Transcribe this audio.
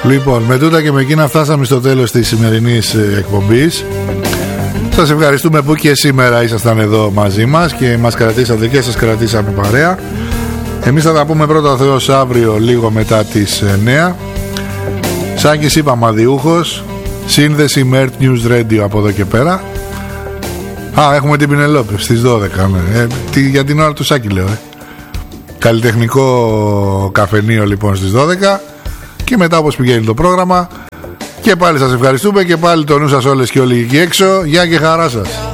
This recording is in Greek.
Λοιπόν, με τούτα και με εκείνα φτάσαμε στο τέλος της σημερινής εκπομπής. Σας ευχαριστούμε που και σήμερα ήσασταν εδώ μαζί μας και μας κρατήσατε και σας κρατήσαμε παρέα. Εμείς θα τα πούμε πρώτα ο Θεός αύριο λίγο μετά τις 9. Σάκης είπα Μαδιούχος, σύνδεση με Earth News Radio από εδώ και πέρα. Έχουμε την Πινελόπη στις 12, ναι. Για την ώρα του Σάκη λέω. Καλλιτεχνικό καφενείο λοιπόν στις 12. Και μετά όπως πηγαίνει το πρόγραμμα. Και πάλι σας ευχαριστούμε και πάλι το νου σας όλες και όλοι εκεί έξω. Γεια και χαρά σας.